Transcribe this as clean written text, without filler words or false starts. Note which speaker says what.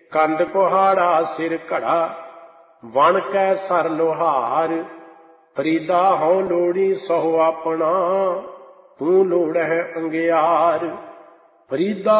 Speaker 1: ਕੰਦ ਕੁਹਾੜਾ ਸਿਰ ਘੜਾ ਵਣ ਕੈ ਸਰ ਲੋਹਾਰ। ਫਰੀਦਾ ਹਉ ਲੋੜੀ ਸਹੁ ਆਪਣਾ ਤੂੰ ਲੋੜਹਿ ਅੰਗਿਆਰ। ਫਰੀਦਾ